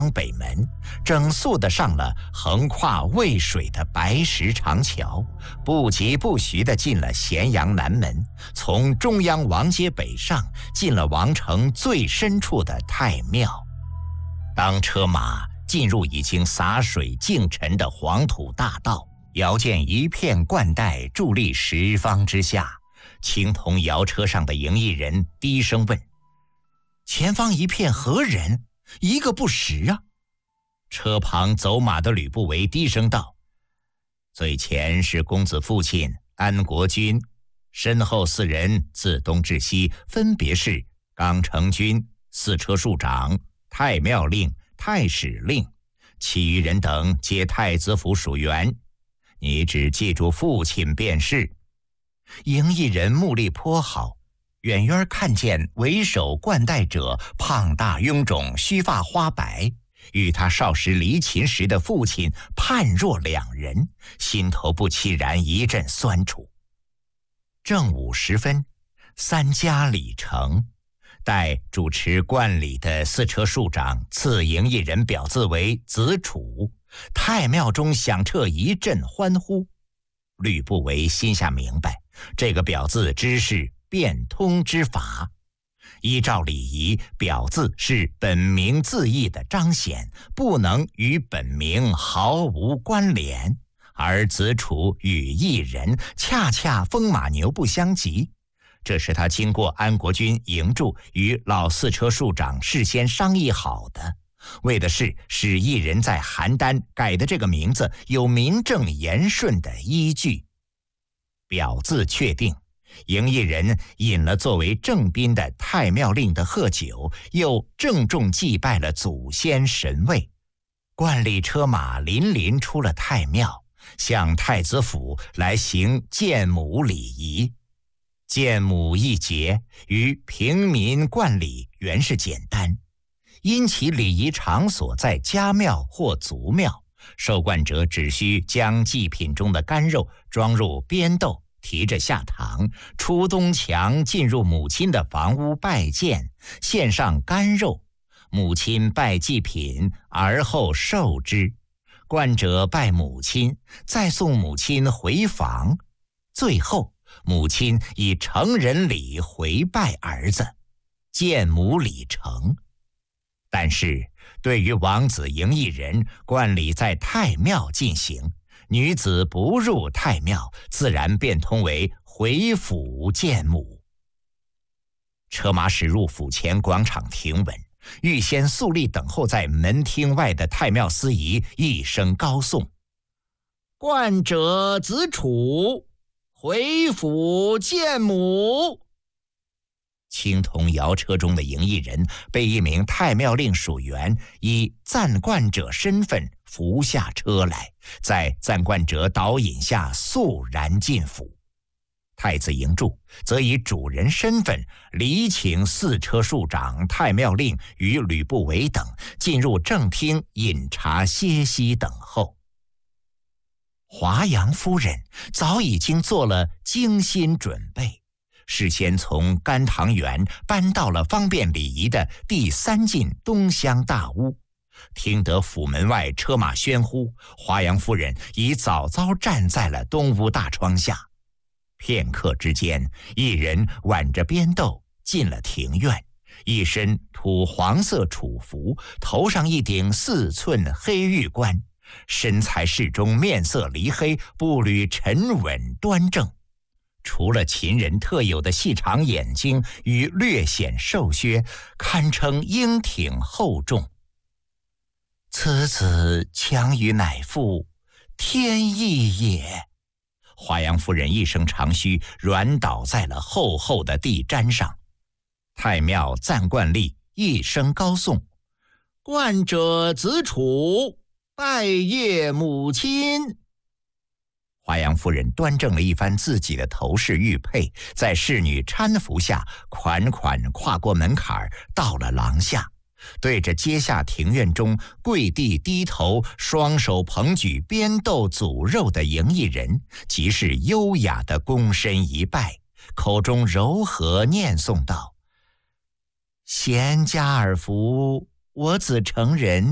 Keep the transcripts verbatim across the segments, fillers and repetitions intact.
北门，整肃地上了横跨渭水的白石长桥，不疾不徐地进了咸阳南门，从中央王街北上，进了王城最深处的太庙。当车马进入已经洒水净尘的黄土大道，遥见一片冠带伫立十方之下，青铜摇车上的营役人低声问：前方一片何人？一个不识啊。车旁走马的吕不韦低声道：最前是公子父亲安国君，身后四人自东至西，分别是刚成君、四车庶长、太庙令、太史令，其余人等皆太子府属员，你只记住父亲便是。营役人目力颇好，远远看见为首冠带者胖大臃肿，须发花白，与他少时离秦时的父亲判若两人，心头不期然一阵酸楚。正午时分，三家礼成，待主持冠礼的四车庶长赐营役人表字为子楚，太庙中响彻一阵欢呼。吕不韦心下明白，这个表字之是变通之法。依照礼仪，表字是本名字义的彰显，不能与本名毫无关联，而子楚与一人恰恰风马牛不相及。这是他经过安国君营助与老四车庶长事先商议好的，为的是使一人在邯郸改的这个名字有名正言顺的依据。表字确定，营役人饮了作为正宾的太庙令的贺酒，又郑重祭拜了祖先神位。冠礼车马林林出了太庙，向太子府来行见母礼仪。见母一节与平民冠礼原是简单，因其礼仪场所在家庙或族庙，受冠者只需将祭品中的干肉装入鞭斗，提着下堂，出东墙，进入母亲的房屋拜见，献上干肉，母亲拜祭品，而后受之。冠者拜母亲，再送母亲回房，最后母亲以成人礼回拜儿子，见母礼成。但是对于王子营役人，冠礼在太庙进行，女子不入太庙，自然变通为回府见母。车马驶入府前广场停稳，预先肃立等候在门厅外的太庙司仪一声高颂：冠者子楚，回府见母。青铜摇车中的营役人被一名太庙令属员以赞冠者身份扶下车来，在赞冠者导引下肃然进府。太子营助则以主人身份礼请四车庶长、太庙令与吕不韦等进入正厅饮茶歇息等候。华阳夫人早已经做了精心准备，事先从甘棠园搬到了方便礼仪的第三进东厢大屋。听得府门外车马喧呼，华阳夫人已早早站在了东屋大窗下。片刻之间，一人挽着鞭斗进了庭院，一身土黄色楚服，头上一顶四寸黑玉冠，身材适中，面色黧黑，步履沉稳端正。除了秦人特有的细长眼睛与略显瘦削，堪称英挺厚重。此子强于乃父，天意也。华阳夫人一声长吁，软倒在了厚厚的地毡上。太庙赞冠吏一声高颂：冠者子楚，拜谒母亲。华阳夫人端正了一番自己的头饰玉佩，在侍女搀扶下款款跨过门槛，到了廊下，对着阶下庭院中跪地低头，双手捧举鞭斗祖肉的营役人，即是优雅的躬身一拜，口中柔和念诵道：贤家尔福，我子成人，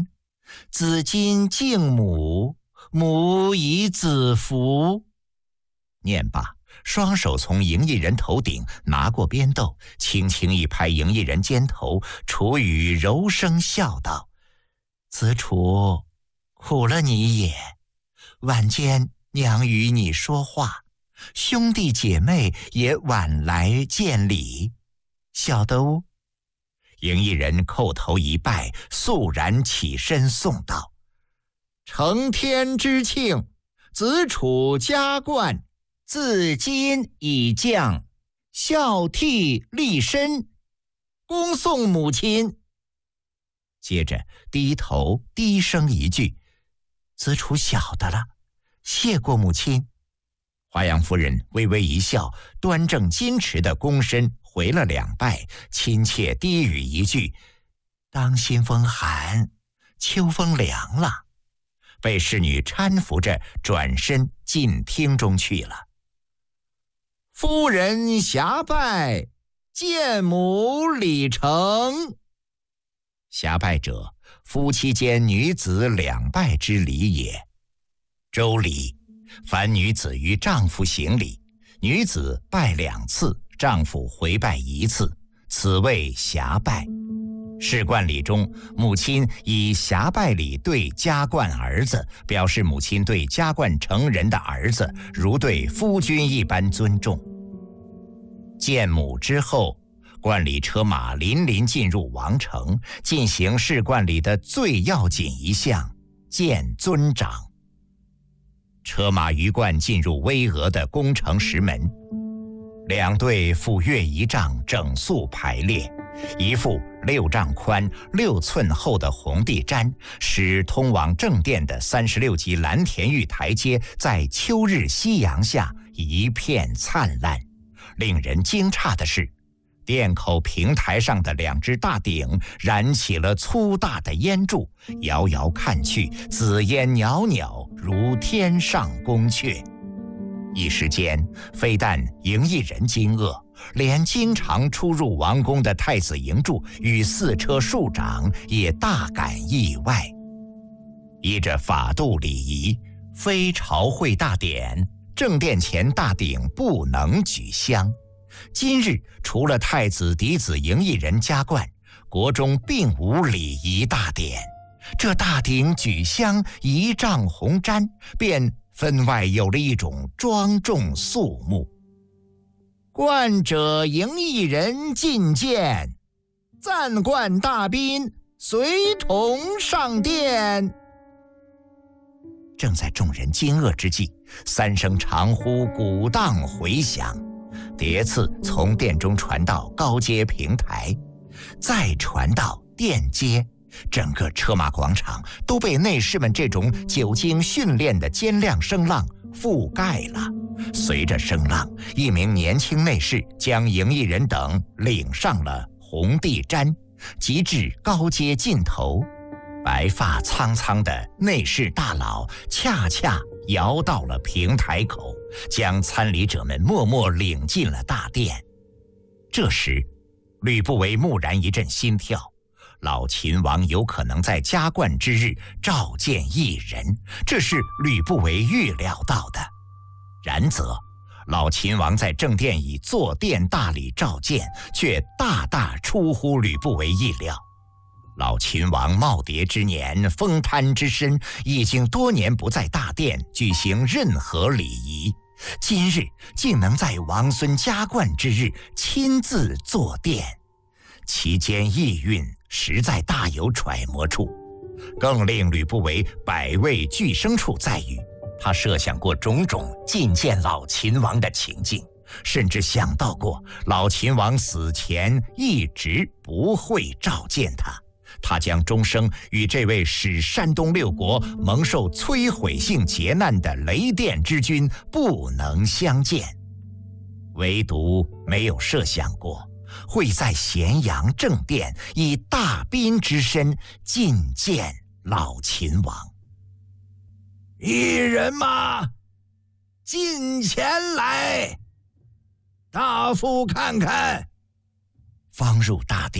子今敬母，母以子服。念罢，双手从赢异人头顶拿过鞭斗，轻轻一拍赢异人肩头，楚语柔声笑道：子楚，苦了你也。晚间娘与你说话，兄弟姐妹也晚来见礼，晓得呜？赢异人叩头一拜，肃然起身送道：承天之庆，子楚加冠，自今已降，孝悌立身，恭送母亲。接着低头低声一句：子楚晓得了，谢过母亲。华阳夫人微微一笑，端正矜持的躬身回了两拜，亲切低语一句：当新风寒，秋风凉了。被侍女搀扶着转身进厅中去了。夫人遐拜，见母礼成。遐拜者，夫妻间女子两拜之礼也。周礼，凡女子于丈夫行礼，女子拜两次，丈夫回拜一次，此谓遐拜。仕冠礼中，母亲以遐拜礼对加冠儿子，表示母亲对加冠成人的儿子如对夫君一般尊重。见母之后，冠礼车马临临进入王城，进行仕冠礼的最要紧一项，见尊长。车马鱼贯进入巍峨的宫城石门，两队斧钺仪仗整肃排列，一副六丈宽、六寸厚的红地毡，使通往正殿的三十六级蓝田玉台阶在秋日夕阳下一片灿烂。令人惊诧的是，殿口平台上的两只大鼎燃起了粗大的烟柱，遥遥看去，紫烟袅袅，如天上宫阙。一时间，非但赢异人惊愕，连经常出入王宫的太子营柱与四车庶长也大感意外。依着法度礼仪，非朝会大典，正殿前大鼎不能举香。今日除了太子嫡子赢异人加冠，国中并无礼仪大典。这大鼎举香一丈红毡，便分外有了一种庄重肃穆。冠者赢异人觐见，暂冠大宾随同上殿。正在众人惊愕之际，三声长呼鼓荡回响，迭次从殿中传到高阶平台，再传到殿阶，整个车马广场都被内侍们这种久经训练的尖亮声浪覆盖了。随着声浪，一名年轻内侍将赢异人等领上了红地毡，及至高阶尽头，白发苍苍的内侍大佬恰恰摇到了平台口，将参礼者们默默领进了大殿。这时，吕不韦蓦然一阵心跳，老秦王有可能在加冠之日召见一人，这是吕不韦预料到的。然则，老秦王在正殿以坐殿大礼召见，却大大出乎吕不韦意料。老秦王耄耋之年，风瘫之身，已经多年不在大殿举行任何礼仪，今日竟能在王孙加冠之日亲自坐殿，其间意蕴实在大有揣摩处。更令吕不韦百味俱生处在于，他设想过种种觐见老秦王的情境，甚至想到过老秦王死前一直不会召见他，他将终生与这位使山东六国蒙受摧毁性劫难的雷电之君不能相见，唯独没有设想过会在咸阳正殿以大宾之身觐见老秦王。一人马，近前来，大夫看看。方入大殿，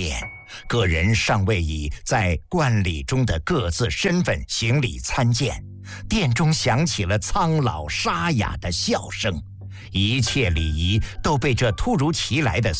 个人尚未以在观礼中的各自身份行礼参见，殿中响起了苍老沙哑的笑声，一切礼仪都被这突如其来的